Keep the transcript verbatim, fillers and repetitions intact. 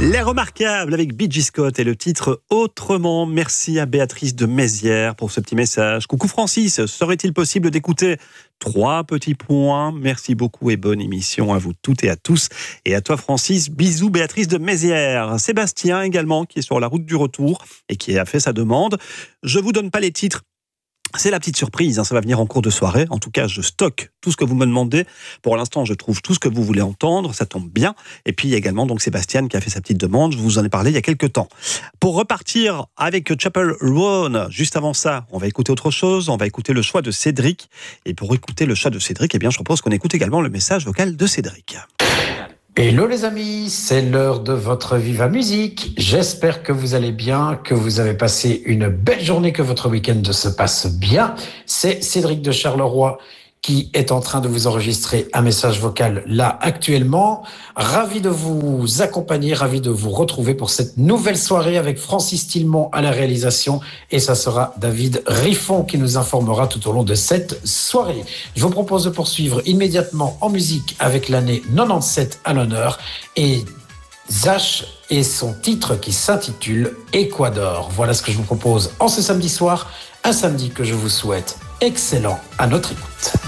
Les Remarquables avec B G Scott et le titre Autrement. Merci à Béatrice de Mézières pour ce petit message. Coucou Francis, serait-il possible d'écouter trois petits points? Merci beaucoup et bonne émission à vous toutes et à tous. Et à toi Francis, bisous Béatrice de Mézières. Sébastien également qui est sur la route du retour et qui a fait sa demande. Je vous donne pas les titres. C'est la petite surprise, hein, ça va venir en cours de soirée. En tout cas, je stocke tout ce que vous me demandez. Pour l'instant, je trouve tout ce que vous voulez entendre, ça tombe bien. Et puis, il y a également donc Sébastien qui a fait sa petite demande. Je vous en ai parlé il y a quelques temps. Pour repartir avec Chapel Roan, juste avant ça, on va écouter autre chose. On va écouter le choix de Cédric. Et pour écouter le choix de Cédric, eh bien, je propose qu'on écoute également le message vocal de Cédric. Hello les amis, c'est l'heure de votre Viva Musique. J'espère que vous allez bien, que vous avez passé une belle journée, que votre week-end se passe bien. C'est Cédric de Charleroi qui est en train de vous enregistrer un message vocal là actuellement. Ravi de vous accompagner, ravi de vous retrouver pour cette nouvelle soirée avec Francis Tilmont à la réalisation et ça sera David Riffon qui nous informera tout au long de cette soirée. Je vous propose de poursuivre immédiatement en musique avec l'année quatre-vingt-dix-sept à l'honneur et Zach et son titre qui s'intitule Équador. Voilà ce que je vous propose en ce samedi soir, un samedi que je vous souhaite excellent à notre écoute.